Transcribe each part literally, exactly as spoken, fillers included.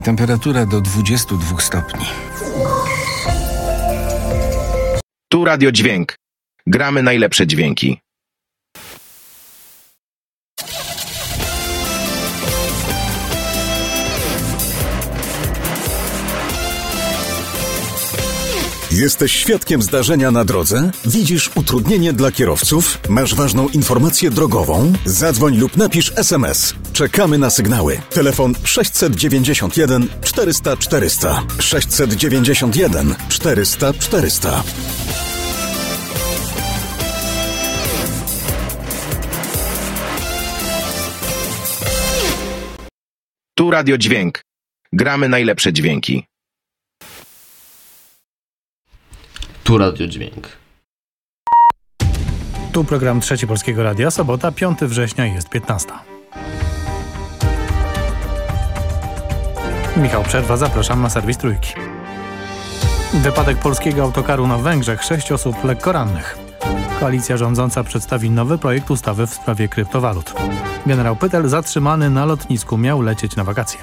Temperatura do dwudziestu dwóch stopni. Tu Radio Dźwięk. Gramy najlepsze dźwięki. Jesteś świadkiem zdarzenia na drodze? Widzisz utrudnienie dla kierowców? Masz ważną informację drogową? Zadzwoń lub napisz es em es. Czekamy na sygnały. Telefon sześćset dziewięćdziesiąt jeden czterysta czterysta. sześćset dziewięćdziesiąt jeden czterysta czterysta. Tu Radio Dźwięk. Gramy najlepsze dźwięki. Tu Radio Dźwięk. Tu program Trzeci Polskiego Radia, sobota, piątego września, jest piętnasta. Michał Przerwa, zapraszam na serwis Trójki. Wypadek polskiego autokaru na Węgrzech, sześć osób lekko rannych. Koalicja rządząca przedstawi nowy projekt ustawy w sprawie kryptowalut. Generał Pytel zatrzymany na lotnisku, miał lecieć na wakacje.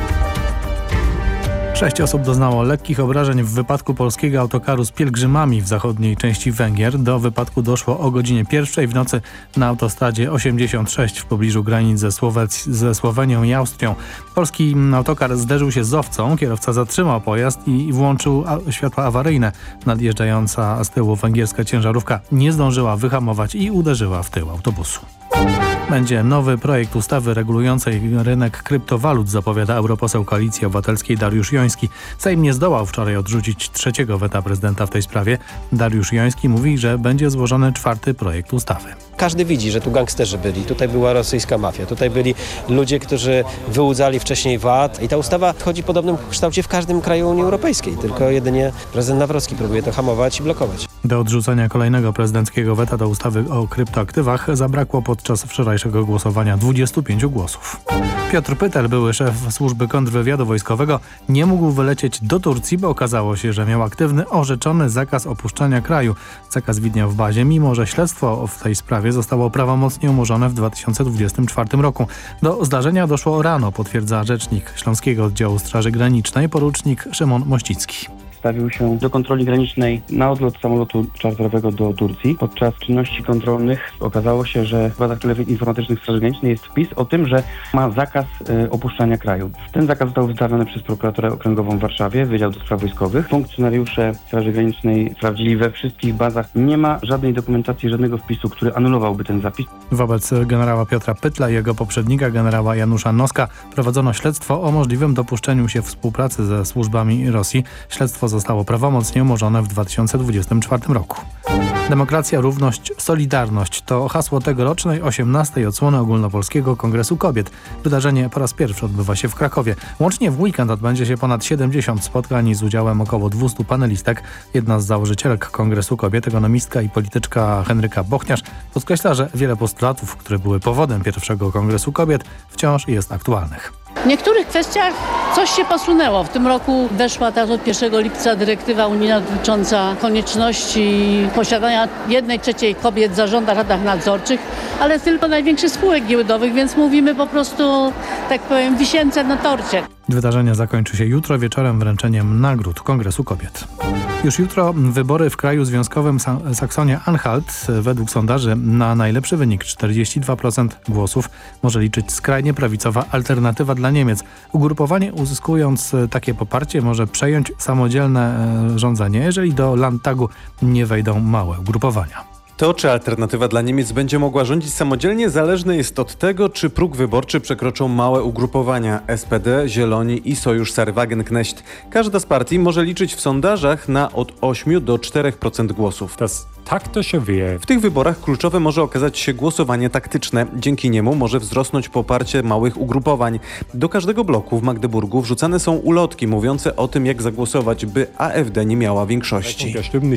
Sześć osób doznało lekkich obrażeń w wypadku polskiego autokaru z pielgrzymami w zachodniej części Węgier. Do wypadku doszło o godzinie pierwszej w nocy na autostradzie osiemdziesiąt sześć w pobliżu granic ze, Słowec- ze Słowenią i Austrią. Polski autokar zderzył się z owcą, kierowca zatrzymał pojazd i włączył a- światła awaryjne. Nadjeżdżająca z tyłu węgierska ciężarówka nie zdążyła wyhamować i uderzyła w tył autobusu. Będzie nowy projekt ustawy regulującej rynek kryptowalut, zapowiada europoseł Koalicji Obywatelskiej Dariusz Joński. Sejm nie zdołał wczoraj odrzucić trzeciego weta prezydenta w tej sprawie. Dariusz Joński mówi, że będzie złożony czwarty projekt ustawy. Każdy widzi, że tu gangsterzy byli, tutaj była rosyjska mafia, tutaj byli ludzie, którzy wyłudzali wcześniej V A T i ta ustawa wchodzi w podobnym kształcie w każdym kraju Unii Europejskiej, tylko jedynie prezydent Nawrocki próbuje to hamować i blokować. Do odrzucenia kolejnego prezydenckiego weta do ustawy o kryptoaktywach zabrakło podczas wczorajszego głosowania dwudziestu pięciu głosów. Piotr Pytel, były szef służby kontrwywiadu wojskowego, nie mógł wylecieć do Turcji, bo okazało się, że miał aktywny orzeczony zakaz opuszczania kraju. Zakaz widniał w bazie, mimo że śledztwo w tej sprawie zostało prawomocnie umorzone w dwa tysiące dwudziestym czwartym roku. Do zdarzenia doszło rano, potwierdza rzecznik Śląskiego Oddziału Straży Granicznej, porucznik Szymon Mościcki. Stawił się do kontroli granicznej na odlot samolotu czarterowego do Turcji. Podczas czynności kontrolnych okazało się, że w bazach informatycznych Straży Granicznej jest wpis o tym, że ma zakaz y, opuszczania kraju. Ten zakaz został wystawiony przez prokuraturę okręgową w Warszawie, Wydział do Spraw Wojskowych. Funkcjonariusze Straży Granicznej sprawdzili we wszystkich bazach. Nie ma żadnej dokumentacji, żadnego wpisu, który anulowałby ten zapis. Wobec generała Piotra Pytla i jego poprzednika, generała Janusza Noska, prowadzono śledztwo o możliwym dopuszczeniu się współpracy ze służbami Rosji. Śledztwo zostało prawomocnie umorzone w dwa tysiące dwudziestym czwartym roku. Demokracja, równość, solidarność to hasło tegorocznej osiemnastej odsłony Ogólnopolskiego Kongresu Kobiet. Wydarzenie po raz pierwszy odbywa się w Krakowie. Łącznie w weekend odbędzie się ponad siedemdziesiąt spotkań z udziałem około dwustu panelistek. Jedna z założycielek Kongresu Kobiet, ekonomistka i polityczka Henryka Bochniarz, podkreśla, że wiele postulatów, które były powodem pierwszego Kongresu Kobiet, wciąż jest aktualnych. W niektórych kwestiach coś się posunęło. W tym roku weszła ta od pierwszego lipca dyrektywa unijna dotycząca konieczności posiadania jednej trzeciej kobiet w zarządach, radach nadzorczych, ale tylko największych spółek giełdowych, więc mówimy po prostu, tak powiem, wisience na torcie. Wydarzenie zakończy się jutro wieczorem wręczeniem nagród Kongresu Kobiet. Już jutro wybory w kraju związkowym Saksonia-Anhalt. Według sondaży na najlepszy wynik czterdzieści dwa procent głosów może liczyć skrajnie prawicowa Alternatywa dla Niemiec. Ugrupowanie, uzyskując takie poparcie, może przejąć samodzielne rządzenie, jeżeli do Landtagu nie wejdą małe ugrupowania. To, czy Alternatywa dla Niemiec będzie mogła rządzić samodzielnie, zależne jest od tego, czy próg wyborczy przekroczą małe ugrupowania S P D, Zieloni i Sojusz Sarwagenknecht. Każda z partii może liczyć w sondażach na od ośmiu do czterech procent głosów. Tak to się wie. W tych wyborach kluczowe może okazać się głosowanie taktyczne. Dzięki niemu może wzrosnąć poparcie małych ugrupowań. Do każdego bloku w Magdeburgu wrzucane są ulotki mówiące o tym, jak zagłosować, by A F D nie miała większości.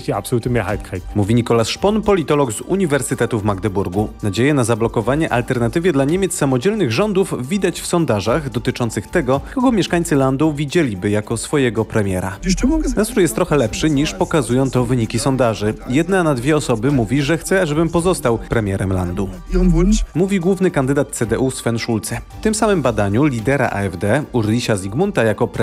Mówi Nikolas Szpon, politolog z Uniwersytetu w Magdeburgu. Nadzieję na zablokowanie Alternatywie dla Niemiec samodzielnych rządów widać w sondażach dotyczących tego, kogo mieszkańcy landu widzieliby jako swojego premiera. Nastrój jest trochę lepszy niż pokazują to wyniki sondaży. Jedna na dwie dwie osoby mówi, że chce, żebym pozostał premierem landu. Mówi główny kandydat C D U Sven Schulze. W tym samym badaniu lidera A F D, Ulricha Zygmunta, jako